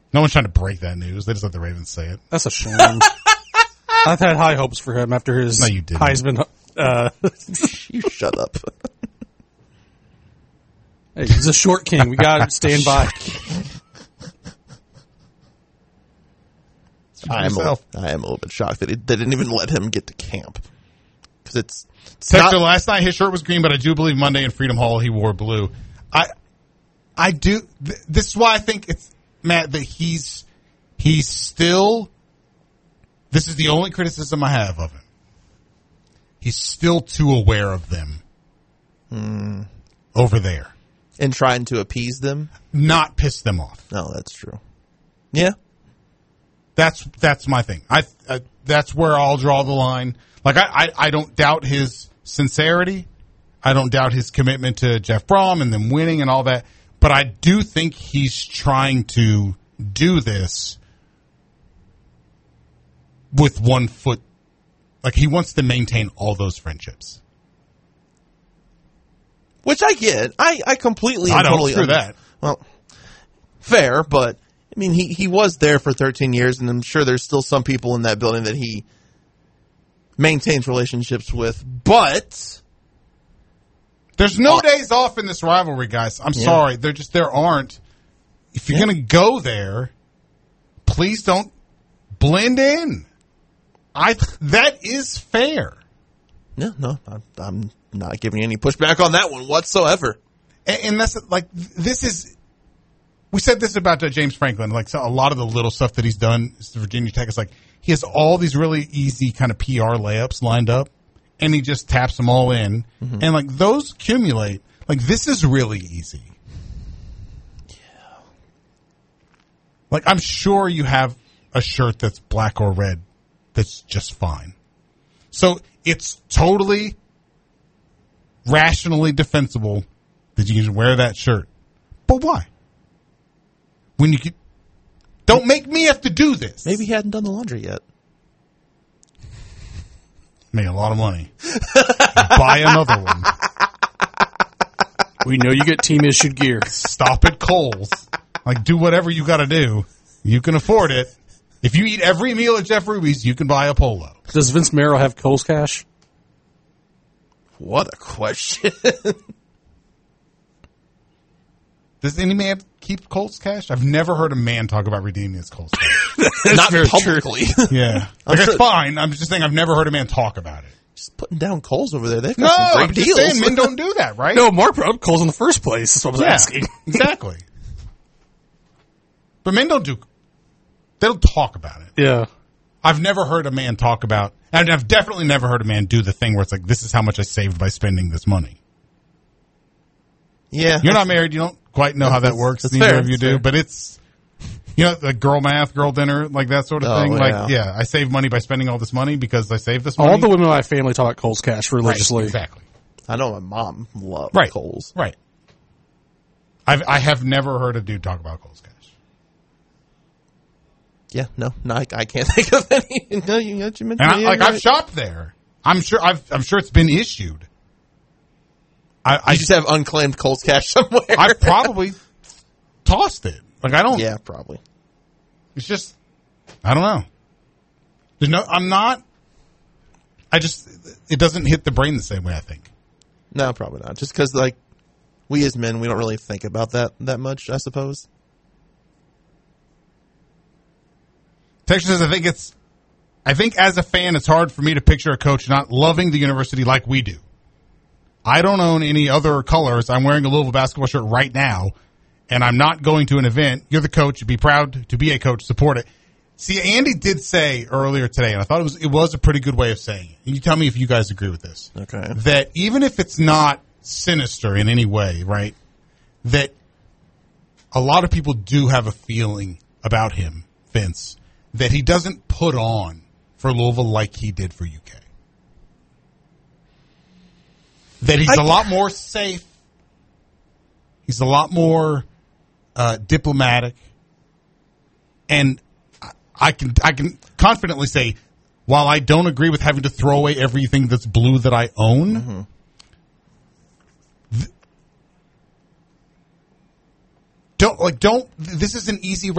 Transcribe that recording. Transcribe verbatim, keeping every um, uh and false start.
No one's trying to break that news. They just let the Ravens say it. That's a shame. I've had high hopes for him after his No, you didn't. Heisman. Uh, You shut up. hey, he's a short king. We got to stand by. I am, a, I am a little bit shocked that it, they didn't even let him get to camp. Because it's, it's Texter, not, last night his shirt was green, but I do believe Monday in Freedom Hall he wore blue. I, I do. Th- this is why I think it's Matt that he's he's still. This is the only criticism I have of him. He's still too aware of them mm. over there, and trying to appease them, not piss them off. No, that's true. Yeah, that's that's my thing. I uh, that's where I'll draw the line. Like I, I, I don't doubt his sincerity. I don't doubt his commitment to Jeff Brom and them winning and all that. But I do think he's trying to do this with one foot. Like, he wants to maintain all those friendships. Which I get. I, I completely I and don't totally screw under- that. Well, fair, but, I mean, he, he was there for thirteen years, and I'm sure there's still some people in that building that he maintains relationships with, but... There's no Uh, days off in this rivalry, guys. I'm Yeah. sorry. There just, there aren't. If you're Yeah. going to go there, please don't blend in. I that is fair. No, no, I'm, I'm not giving you any pushback on that one whatsoever. And, and that's like, this is, we said this about uh, James Franklin, like so a lot of the little stuff that he's done is Virginia Tech is like, he has all these really easy kind of P R layups lined up and he just taps them all in. Mm-hmm. And like those accumulate. Like this is really easy. Yeah. Like I'm sure you have a shirt that's black or red that's just fine. So it's totally rationally defensible that you can wear that shirt. But why? When you can, don't make me have to do this. Maybe he hadn't done the laundry yet. Make a lot of money. Buy another one. We know you get team issued gear. Stop at Kohl's. Like do whatever you got to do. You can afford it. If you eat every meal at Jeff Ruby's, you can buy a polo. Does Vince Merrill have Kohl's Cash? What a question. Does any man keep Kohl's Cash? I've never heard a man talk about redeeming his Kohl's Cash. Not publicly. Yeah. I'm Like, sure- it's fine. I'm just saying I've never heard a man talk about it. Just putting down Kohl's over there. They've got No, some great I'm just deals. saying men don't do that, right? No, Mark brought up Kohl's in the first place. That's what I was Yeah, asking. exactly. But men don't do, they don't talk about it. Yeah. I've never heard a man talk about, and I've definitely never heard a man do the thing where it's like, this is how much I saved by spending this money. Yeah. You're not married. You don't quite know how that works. That's Neither fair, of you that's do, fair. but it's, you know, the girl math, girl dinner, like that sort of Oh, thing. yeah. Like, yeah, I save money by spending all this money because I saved this money. All the women in my family talk about Kohl's Cash Right, religiously. exactly. I know my mom loved Right. Kohl's. Right. I've, I have never heard a dude talk about Kohl's Cash. Yeah, no, no, I, I can't think of any. No, you, you mentioned And I, it, like right. I've shopped there. I'm sure I've, I'm sure it's been issued. I, I You just have unclaimed Kohl's Cash somewhere. I've probably tossed it. Like I don't. Yeah, probably. It's just I don't know. There's no. I'm not. I just it doesn't hit the brain the same way I think. No, probably not. Just because, like, we as men, we don't really think about that that much, I suppose. Texas says I think it's. I think as a fan, it's hard for me to picture a coach not loving the university like we do. I don't own any other colors. I'm wearing a Louisville basketball shirt right now, and I'm not going to an event. You're the coach. You'd be proud to be a coach. Support it. See, Andy did say earlier today, and I thought it was it was a pretty good way of saying it. And you tell me if you guys agree with this. Okay. That even if it's not sinister in any way, right, that a lot of people do have a feeling about him, Vince, that he doesn't put on for Louisville like he did for U K. That he's I, a lot more safe. He's a lot more uh, diplomatic. And I, I can I can confidently say, while I don't agree with having to throw away everything that's blue that I own, mm-hmm. th- don't like don't. This is an easy